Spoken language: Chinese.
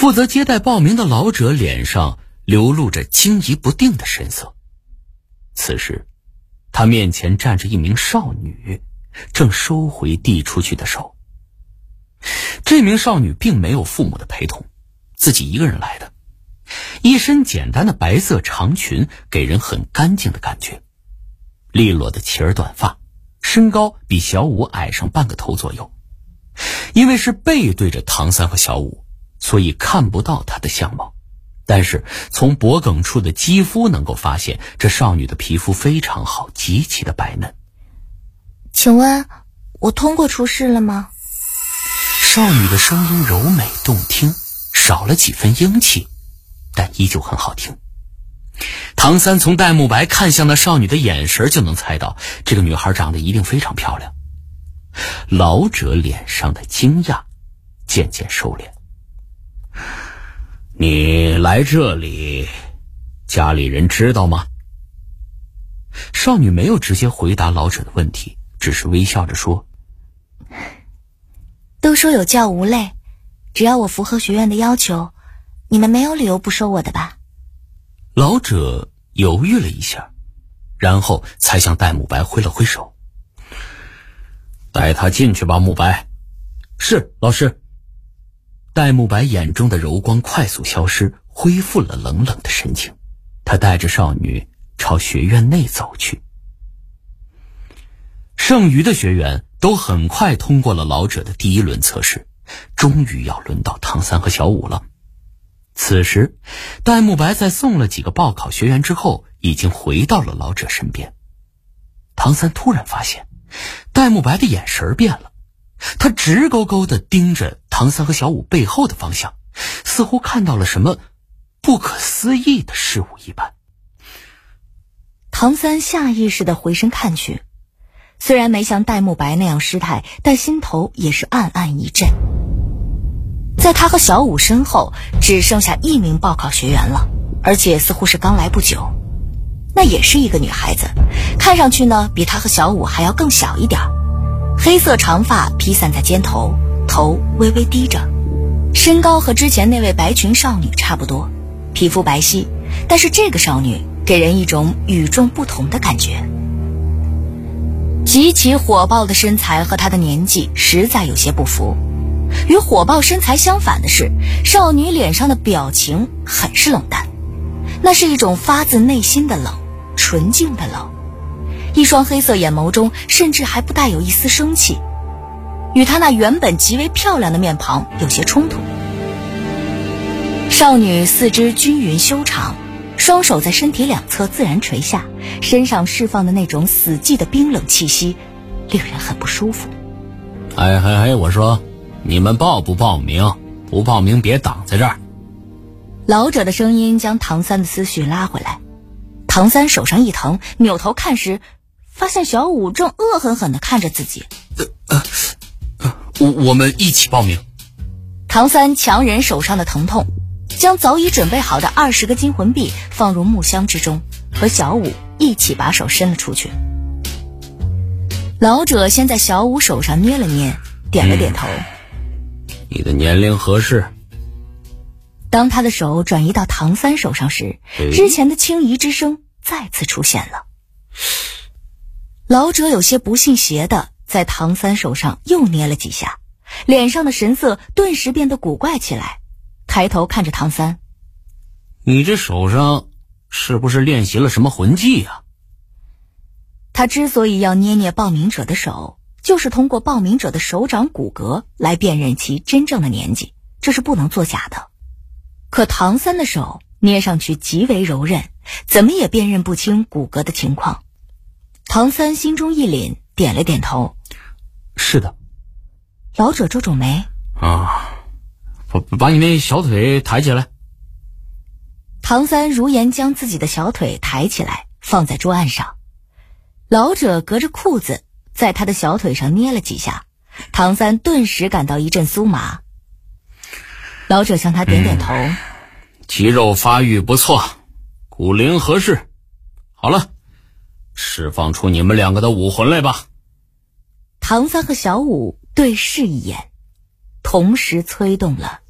负责接待报名的老者脸上流露着惊疑不定的神色。此时他面前站着一名少女，正收回递出去的手。这名少女并没有父母的陪同，自己一个人来的，一身简单的白色长裙给人很干净的感觉，利落的齐耳短发，身高比小五矮上半个头左右。因为是背对着唐三和小五，所以看不到她的相貌，但是从脖颈处的肌肤能够发现，这少女的皮肤非常好，极其的白嫩。 请问我通过初试了吗？ 少女的声音柔美动听，少了几分英气，但依旧很好听。唐三从戴沐白看向那少女的眼神就能猜到，这个女孩长得一定非常漂亮。老者脸上的惊讶渐渐收敛。你来这里，家里人知道吗？少女没有直接回答老者的问题，只是微笑着说， 都说有教无类，只要我符合学院的要求，你们没有理由不收我的吧？ 老者犹豫了一下，然后才向戴沐白挥了挥手。带他进去吧，沐白。是，老师。戴沐白眼中的柔光快速消失，恢复了冷冷的神情。他带着少女朝学院内走去。剩余的学员都很快通过了老者的第一轮测试，终于要轮到唐三和小五了。此时戴沐白在送了几个报考学员之后，已经回到了老者身边。唐三突然发现戴沐白的眼神变了，他直勾勾地盯着唐三和小五背后的方向，似乎看到了什么不可思议的事物一般。 唐三下意识地回身看去，虽然没像戴沐白那样失态，但心头也是暗暗一震。在他和小五身后只剩下一名报考学员了，而且似乎是刚来不久。那也是一个女孩子，看上去呢比他和小五还要更小一点，黑色长发披散在肩头，头微微低着，身高和之前那位白裙少女差不多，皮肤白皙，但是这个少女给人一种与众不同的感觉。极其火爆的身材和她的年纪实在有些不符。与火爆身材相反的是，少女脸上的表情很是冷淡，那是一种发自内心的冷，纯净的冷。一双黑色眼眸中甚至还不带有一丝生气，与她那原本极为漂亮的面庞有些冲突。少女四肢均匀修长，双手在身体两侧自然垂下，身上释放的那种死寂的冰冷气息令人很不舒服。 我说你们报不报名？不报名别挡在这儿。 老者的声音将唐三的思绪拉回来。唐三手上一疼，扭头看时，发现小五正恶狠狠地看着自己。 我们一起报名。 唐三强忍手上的疼痛，将早已准备好的20个金魂币放入木箱之中，和小五一起把手伸了出去。老者先在小五手上捏了捏，点了点头。 你的年龄合适。 当他的手转移到唐三手上时，之前的轻疑之声再次出现了。老者有些不信邪的在唐三手上又捏了几下，脸上的神色顿时变得古怪起来，抬头看着唐三。 你这手上是不是练习了什么魂技啊？ 他之所以要捏捏报名者的手，就是通过报名者的手掌骨骼来辨认其真正的年纪，这是不能作假的。可唐三的手捏上去极为柔韧，怎么也辨认不清骨骼的情况。唐三心中一凛，点了点头。 是的。 老者皱皱眉。 把你那小腿抬起来。 唐三如言将自己的小腿抬起来，放在桌案上。老者隔着裤子在他的小腿上捏了几下，唐三顿时感到一阵酥麻。老者向他点点头。 肌肉发育不错，骨龄合适。好了，释放出你们两个的武魂来吧。 唐三和小五对视一眼，同时催动了